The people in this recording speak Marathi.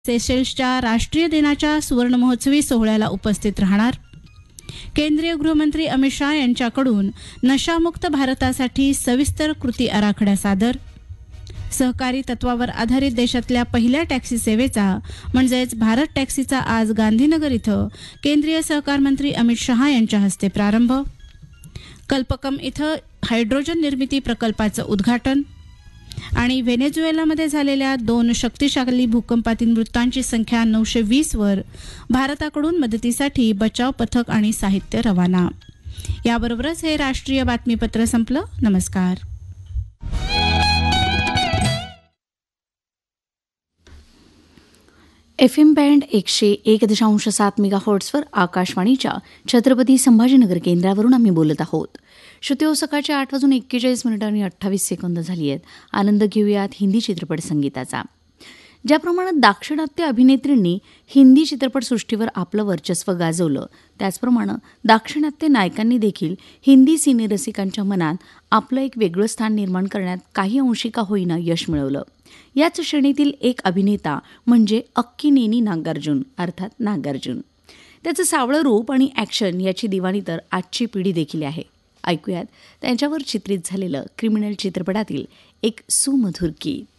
सेशेल्सच्या राष्ट्रीय दिनाच्या सुवर्णमहोत्सवी सोहळ्याला उपस्थित राहणार. केंद्रीय गृहमंत्री अमित शाह यांच्याकडून नशामुक्त भारतासाठी सविस्तर कृती आराखडा सादर. सहकारी तत्वावर आधारित देशातल्या पहिल्या टॅक्सी सेवेचा म्हणजेच भारत टॅक्सीचा आज गांधीनगर इथं केंद्रीय सहकार मंत्री अमित शाह यांच्या हस्ते प्रारंभ. कल्पकम इथं हायड्रोजन निर्मिती प्रकल्पाचं उद्घाटन. आणि व्हेनेझुएलामध्ये झालेल्या 2 शक्तिशाली भूकंपातील मृतांची संख्या 920 वर. भारताकडून मदतीसाठी बचाव पथक आणि साहित्य रवाना. याबरोबरच हे राष्ट्रीय बातमीपत्र संपलं. नमस्कार. FM बँड 101.7 मेगाहर्ट्झवर आकाशवाणीच्या छत्रपती संभाजीनगर केंद्रावरून आम्ही बोलत आहोत. श्रोतेहो, सकाळच्या 8:41 झाली आहेत. आनंद घेऊयात हिंदी चित्रपट संगीताचा. ज्याप्रमाणे दाक्षिणात्य अभिनेत्रींनी हिंदी चित्रपटसृष्टीवर आपलं वर्चस्व गाजवलं, त्याचप्रमाणे दाक्षिणात्य नायकांनी देखील हिंदी सिनेरसिकांच्या मनात आपलं एक वेगळं स्थान निर्माण करण्यात काही अंशी का होईना यश मिळवलं. याच श्रेणीतील एक अभिनेता म्हणजे अक्किनेनी नागार्जुन अर्थात नागार्जुन. त्याचं सावळं रूप आणि ॲक्शन याची दिवाणी तर आजची पिढी देखील आहे. ऐकूयात त्यांच्यावर चित्रित झालेलं क्रिमिनल चित्रपटातील एक सुमधुर गीत.